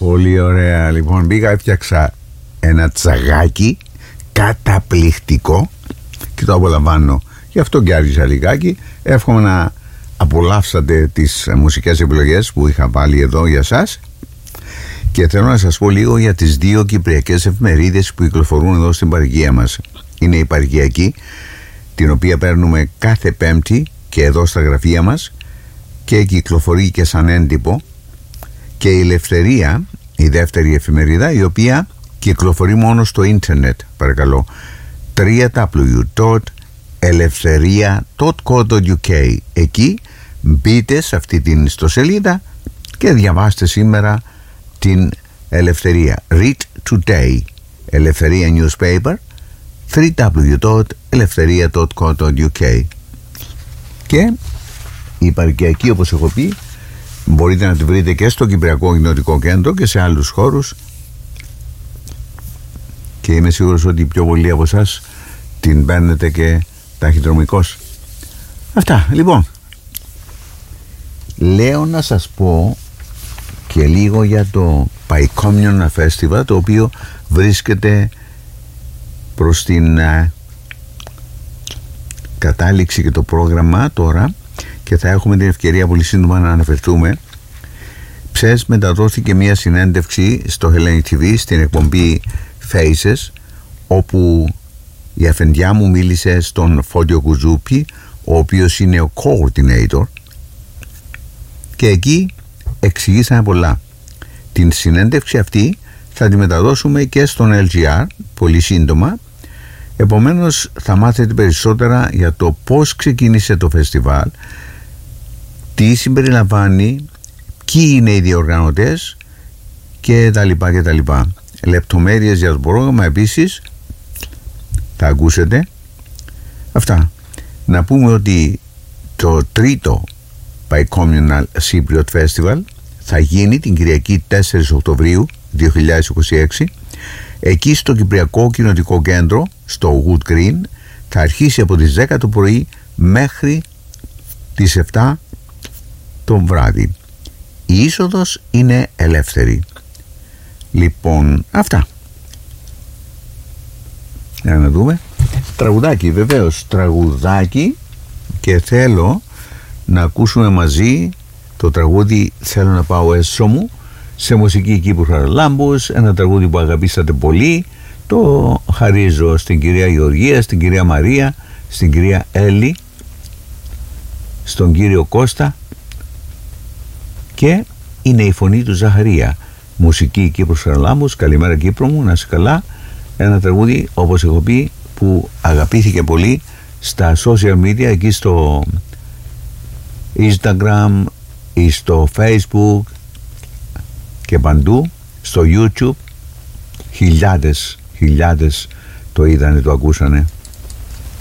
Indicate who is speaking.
Speaker 1: Πολύ ωραία. Λοιπόν, πήγα, έφτιαξα ένα τσαγάκι καταπληκτικό και το απολαμβάνω. Γι' αυτό και άρχισα λιγάκι. Εύχομαι να απολαύσατε τις μουσικές επιλογές που είχα βάλει εδώ για σας. Και θέλω να σας πω λίγο για τις δύο κυπριακές εφημερίδες που κυκλοφορούν εδώ στην παροικία μας. Είναι η Παροικιακή, την οποία παίρνουμε κάθε Πέμπτη και εδώ στα γραφεία μας και κυκλοφορεί και σαν έντυπο, και η Ελευθερία, η δεύτερη εφημερίδα, η οποία κυκλοφορεί μόνο στο ίντερνετ, παρακαλώ, www.eleftheria.co.uk. Εκεί μπείτε σε αυτή την ιστοσελίδα και διαβάστε σήμερα την Ελευθερία. Read today, Ελευθερία newspaper, www.eleftheria.co.uk. Και η Παροικιακή, όπως έχω πει, μπορείτε να τη βρείτε και στο Κυπριακό Κοινοτικό Κέντρο και σε άλλους χώρους, και είμαι σίγουρος ότι πιο πολλοί από εσάς την παίρνετε και ταχυδρομικώς. Αυτά. Λοιπόν, λέω να σας πω και λίγο για το Paicommunion Festival, το οποίο βρίσκεται προς την κατάληξη και το πρόγραμμα τώρα, και θα έχουμε την ευκαιρία πολύ σύντομα να αναφερθούμε. Ψες μεταδόθηκε μια συνέντευξη στο Hellenic TV στην εκπομπή Faces, όπου η αφεντιά μου μίλησε στον Φώτιο Κουζούπη, ο οποίος είναι ο coordinator, και εκεί εξηγήσαμε πολλά. Την συνέντευξη αυτή θα τη μεταδώσουμε και στον LGR πολύ σύντομα, επομένως θα μάθετε περισσότερα για το πώς ξεκίνησε το φεστιβάλ, τι συμπεριλαμβάνει, ποιοι είναι οι διοργανωτές και τα λοιπά και τα λοιπά. Λεπτομέρειες για το πρόγραμμα επίσης θα ακούσετε. Αυτά. Να πούμε ότι το τρίτο Paicommunal Cypriot Festival θα γίνει την Κυριακή 4 Οκτωβρίου 2026 εκεί στο Κυπριακό Κοινοτικό Κέντρο στο Wood Green. Θα αρχίσει από τις 10 το πρωί μέχρι τις 7 το βράδυ. Η είσοδος είναι ελεύθερη. Λοιπόν, αυτά. Για να δούμε. Τραγουδάκι, βεβαίως, τραγουδάκι, και θέλω να ακούσουμε μαζί το τραγούδι «Θέλω να πάω έσω μου», σε μουσική Κύπρου Χαραλάμπους, ένα τραγούδι που αγαπήσατε πολύ. Το χαρίζω στην κυρία Γεωργία, στην κυρία Μαρία, στην κυρία Έλλη, στον κύριο Κώστα, και είναι η φωνή του Ζαχαρία. Μουσική Κύπρου Χαραλάμπους. Καλημέρα Κύπρο μου, να είσαι καλά. Ένα τραγούδι, όπως έχω πει, που αγαπήθηκε πολύ στα social media, εκεί στο Instagram ή στο Facebook και παντού, στο YouTube. Χιλιάδες το είδανε, το ακούσανε.